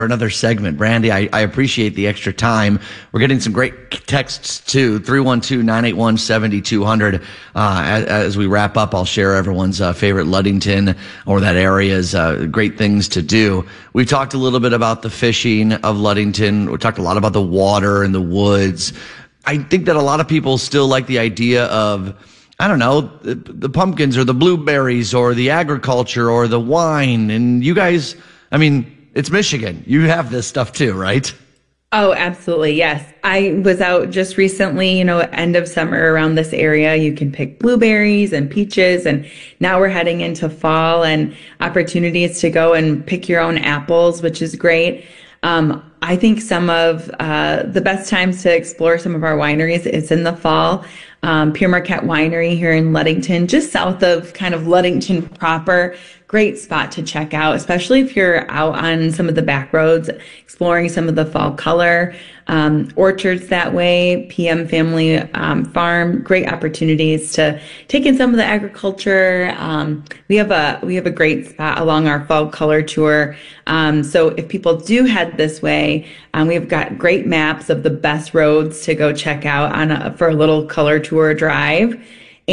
another segment. Brandy, I appreciate the extra time. We're getting some great texts too. 312-981-7200. As we wrap up, I'll share everyone's favorite Ludington or that area's great things to do. We've talked a little bit about the fishing of Ludington. We talked a lot about the water and the woods. I think that a lot of people still like the idea of, I don't know, the pumpkins or the blueberries or the agriculture or the wine. And you guys, I mean, it's Michigan. You have this stuff too, right? Oh, absolutely. Yes. I was out just recently, end of summer around this area. You can pick blueberries and peaches. And now we're heading into fall and opportunities to go and pick your own apples, which is great. I think some of the best times to explore some of our wineries is in the fall. Pere Marquette Winery here in Ludington, just south of kind of Ludington proper. Great spot to check out, especially if you're out on some of the back roads, exploring some of the fall color, orchards that way, PM Family Farm, great opportunities to take in some of the agriculture. We have a great spot along our fall color tour. So if people do head this way, we've got great maps of the best roads to go check out for a little color tour drive.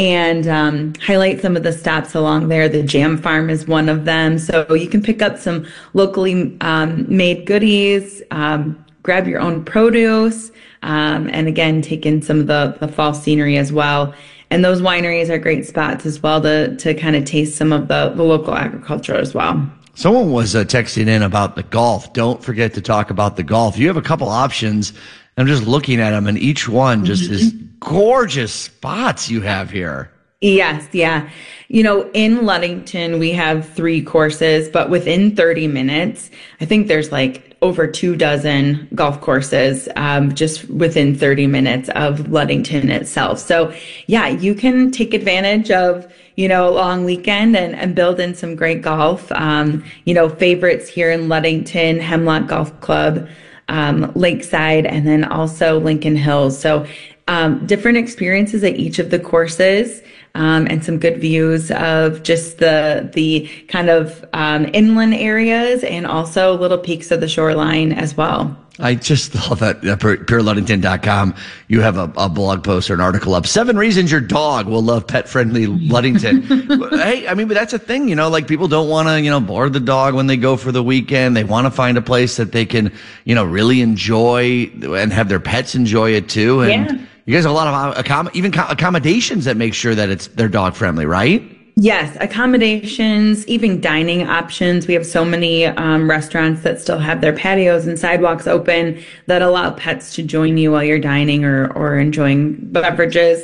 And highlight some of the stops along there. The Jam Farm is one of them. So you can pick up some locally made goodies, grab your own produce, and again, take in some of the fall scenery as well. And those wineries are great spots as well to kind of taste some of the local agriculture as well. Someone was texting in about the golf. Don't forget to talk about the golf. You have a couple options. I'm just looking at them, and each one just is gorgeous spots you have here. Yes, yeah. In Ludington, we have 3 courses, but within 30 minutes, I think there's like over 24 golf courses just within 30 minutes of Ludington itself. So, yeah, you can take advantage of a long weekend and build in some great golf. Favorites here in Ludington, Hemlock Golf Club, Lakeside, and then also Lincoln Hills. So different experiences at each of the courses, and some good views of just the kind of inland areas and also little peaks of the shoreline as well. I just love that. PureLudington.com. You have a blog post or an article up. 7 reasons your dog will love pet-friendly Ludington. Hey, I mean, but that's a thing, like people don't want to, board the dog when they go for the weekend. They want to find a place that they can, really enjoy and have their pets enjoy it too. And you guys have a lot of accommodations that make sure that they're dog-friendly, right? Yes, accommodations, even dining options. We have so many restaurants that still have their patios and sidewalks open that allow pets to join you while you're dining or enjoying beverages.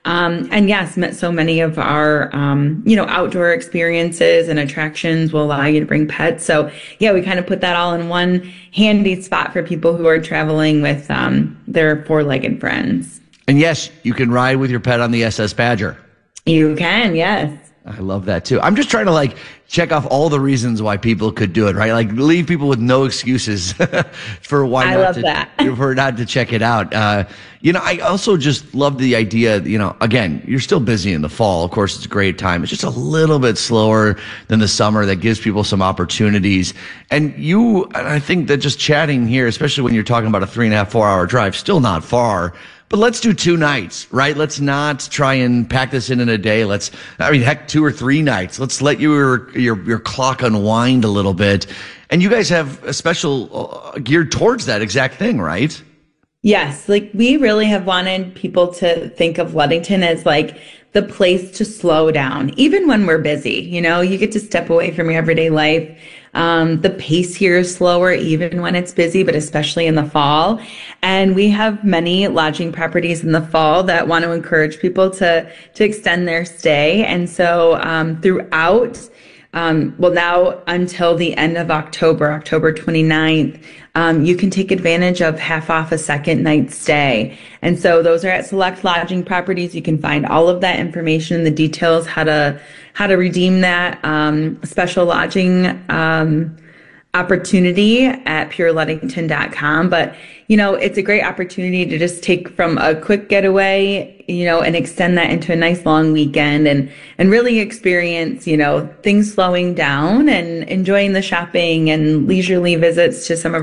And yes, so many of our, outdoor experiences and attractions will allow you to bring pets. So yeah, we kind of put that all in one handy spot for people who are traveling with their 4-legged friends. And yes, you can ride with your pet on the SS Badger. You can, yes. I love that too. I'm just trying to check off all the reasons why people could do it, right? Leave people with no excuses for why I love that. For not to check it out. I also just love the idea, again, you're still busy in the fall. Of course, it's a great time. It's just a little bit slower than the summer. That gives people some opportunities. And I think that just chatting here, especially when you're talking about a 3.5, 4-hour drive, still not far. But let's do 2 nights, right? Let's not try and pack this in a day. Heck, 2 or 3 nights. Let's let your clock unwind a little bit. And you guys have a special geared towards that exact thing, right? Yes. We really have wanted people to think of Ludington as the place to slow down, even when we're busy. You get to step away from your everyday life. The pace here is slower even when it's busy, but especially in the fall. And we have many lodging properties in the fall that want to encourage people to extend their stay. And so throughout, now until the end of October 29th, you can take advantage of half off a second night stay. And so those are at select lodging properties. You can find all of that information, the details, how to redeem that special lodging opportunity at pureluddington.com. But, it's a great opportunity to just take from a quick getaway, and extend that into a nice long weekend and really experience, things slowing down and enjoying the shopping and leisurely visits to some of